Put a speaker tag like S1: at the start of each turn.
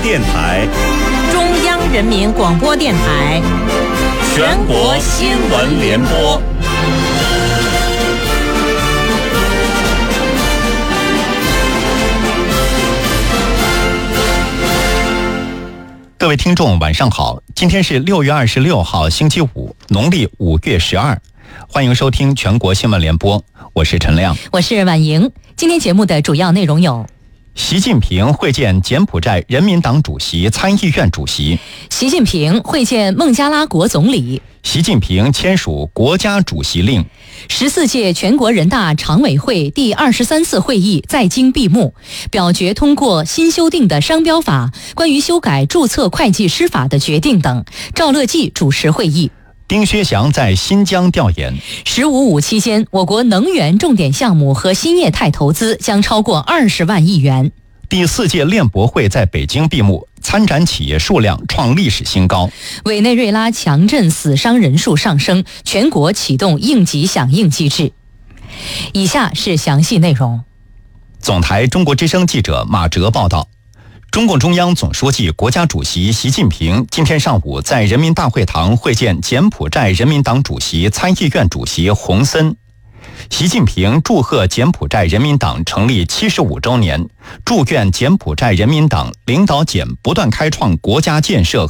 S1: 电台、
S2: 中央人民广播电台、
S1: 全国新闻联播。
S3: 各位听众晚上好，今天是6月26号星期五，农历5月12，欢迎收听全国新闻联播，我是陈亮，
S2: 我是婉莹。今天节目的主要内容有：
S3: 习近平会见柬埔寨人民党主席、参议院主席；
S2: 习近平会见孟加拉国总理；
S3: 习近平签署国家主席令
S2: ；14届全国人大常委会第23次会议在京闭幕，表决通过新修订的商标法、关于修改注册会计师法的决定等。赵乐际主持会议。
S3: 丁薛祥在新疆调研。
S2: “15+5”期间，我国能源重点项目和新业态投资将超过20万亿元。
S3: 第4届链博会在北京闭幕，参展企业数量创历史新高。
S2: 委内瑞拉强震死伤人数上升，全国启动应急响应机制。以下是详细内容。
S3: 总台中国之声记者马哲报道。中共中央总书记、国家主席习近平今天上午在人民大会堂会见柬埔寨人民党主席、参议院主席洪森。习近平祝贺柬埔寨人民党成立75周年，祝愿柬埔寨人民党领导柬不断开创国家建设和